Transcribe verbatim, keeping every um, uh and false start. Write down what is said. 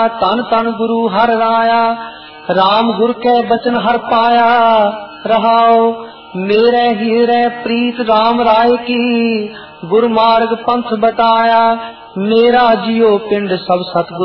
तन तन गुरु हर राया, राम गुर के बचन हर पाया। रहाओ मेरे हीरे प्रीत राम राय की, गुरु मार्ग पंथ बताया। मेरा जियो पिंड सब सतगुरु